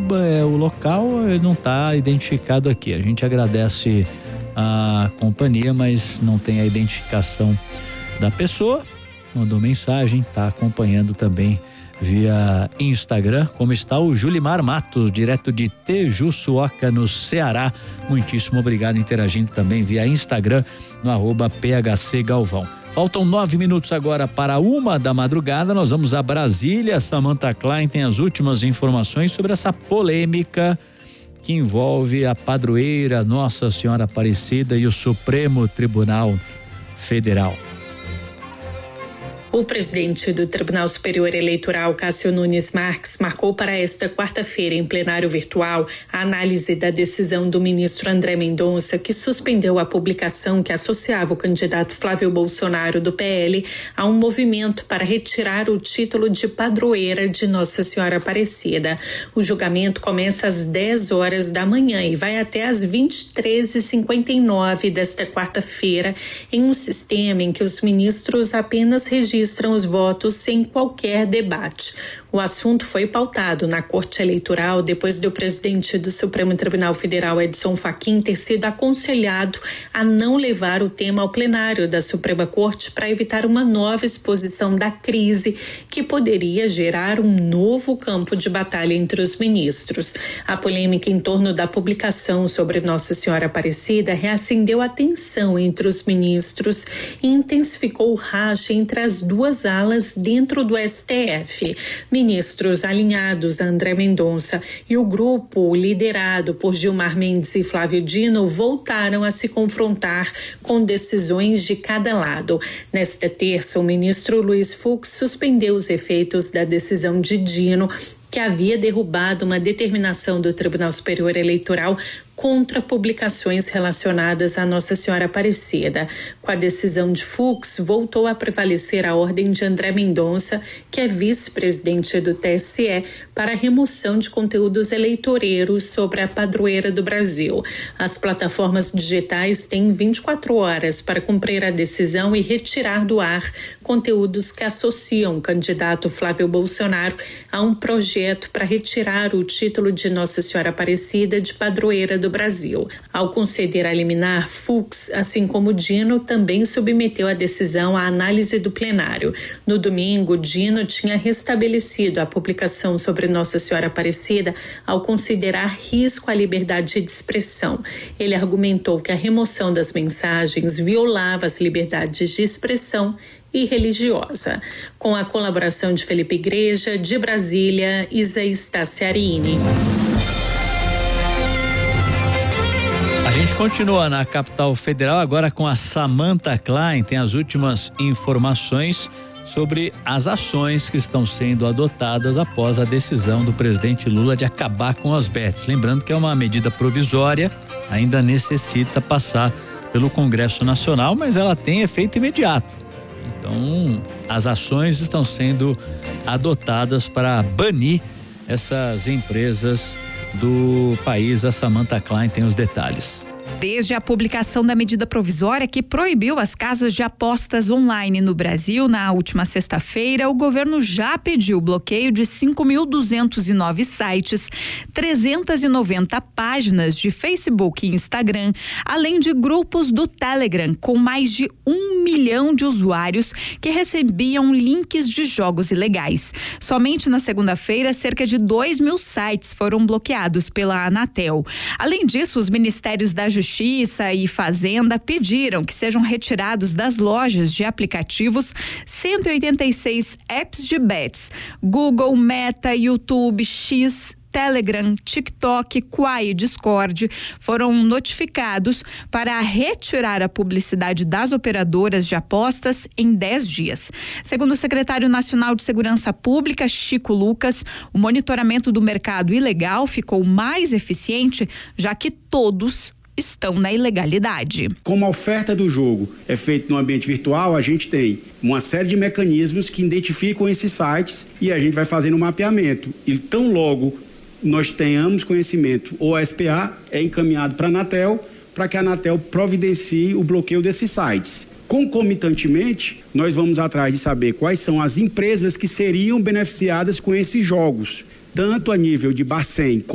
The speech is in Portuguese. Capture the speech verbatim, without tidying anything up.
Pirituba é o local, não está identificado aqui. A gente agradece a companhia, mas não tem a identificação da pessoa. Mandou mensagem, está acompanhando também via Instagram. Como está o Julimar Matos, direto de Tejuçuoca, no Ceará. Muitíssimo obrigado, interagindo também via Instagram no arroba P H C Galvão. Faltam nove minutos agora para uma da madrugada. Nós vamos a Brasília. Samantha Klein tem as últimas informações sobre essa polêmica que envolve a padroeira Nossa Senhora Aparecida e o Supremo Tribunal Federal. O presidente do Tribunal Superior Eleitoral, Cássio Nunes Marques, marcou para esta quarta-feira, em plenário virtual, a análise da decisão do ministro André Mendonça, que suspendeu a publicação que associava o candidato Flávio Bolsonaro, do P L, a um movimento para retirar o título de padroeira de Nossa Senhora Aparecida. O julgamento começa às dez horas da manhã e vai até às vinte e três e cinquenta e nove desta quarta-feira, em um sistema em que os ministros apenas registram registram os votos sem qualquer debate. O assunto foi pautado na Corte Eleitoral depois do presidente do Supremo Tribunal Federal, Edson Fachin, ter sido aconselhado a não levar o tema ao plenário da Suprema Corte para evitar uma nova exposição da crise que poderia gerar um novo campo de batalha entre os ministros. A polêmica em torno da publicação sobre Nossa Senhora Aparecida reacendeu a tensão entre os ministros e intensificou o racha entre as duas alas dentro do S T F. Ministros alinhados a André Mendonça e o grupo liderado por Gilmar Mendes e Flávio Dino voltaram a se confrontar com decisões de cada lado. Nesta terça, o ministro Luiz Fux suspendeu os efeitos da decisão de Dino, que havia derrubado uma determinação do Tribunal Superior Eleitoral contra publicações relacionadas a Nossa Senhora Aparecida. Com a decisão de Fux, voltou a prevalecer a ordem de André Mendonça, que é vice-presidente do T S E, para a remoção de conteúdos eleitoreiros sobre a padroeira do Brasil. As plataformas digitais têm vinte e quatro horas para cumprir a decisão e retirar do ar conteúdos que associam o candidato Flávio Bolsonaro a um projeto para retirar o título de Nossa Senhora Aparecida de padroeira do Brasil. Ao conceder a liminar, Fux, assim como Dino, também submeteu a decisão à análise do plenário. No domingo, Dino tinha restabelecido a publicação sobre Nossa Senhora Aparecida ao considerar risco à liberdade de expressão. Ele argumentou que a remoção das mensagens violava as liberdades de expressão e religiosa. Com a colaboração de Felipe Igreja, de Brasília, Isaías Tassiarini. A gente continua na capital federal agora com a Samantha Klein, tem as últimas informações sobre as ações que estão sendo adotadas após a decisão do presidente Lula de acabar com as bets. Lembrando que é uma medida provisória, ainda necessita passar pelo Congresso Nacional, mas ela tem efeito imediato. Então, as ações estão sendo adotadas para banir essas empresas do país. A Samantha Klein tem os detalhes. Desde a publicação da medida provisória que proibiu as casas de apostas online no Brasil na última sexta-feira, o governo já pediu bloqueio de cinco mil duzentos e nove sites, trezentas e noventa páginas de Facebook e Instagram, além de grupos do Telegram com mais de um milhão de usuários que recebiam links de jogos ilegais. Somente na segunda-feira, cerca de dois mil sites foram bloqueados pela Anatel. Além disso, os ministérios da Justiça Justiça e Fazenda pediram que sejam retirados das lojas de aplicativos cento e oitenta e seis apps de bets. Google, Meta, YouTube, X, Telegram, TikTok, Quai e Discord foram notificados para retirar a publicidade das operadoras de apostas em dez dias. Segundo o secretário nacional de Segurança Pública, Chico Lucas, o monitoramento do mercado ilegal ficou mais eficiente, já que todos estão na ilegalidade. Como a oferta do jogo é feita no ambiente virtual, a gente tem uma série de mecanismos que identificam esses sites e a gente vai fazendo um mapeamento. E tão logo nós tenhamos conhecimento, ou a S P A é encaminhado para a Anatel, para que a Anatel providencie o bloqueio desses sites. Concomitantemente, nós vamos atrás de saber quais são as empresas que seriam beneficiadas com esses jogos, tanto a nível de Bacen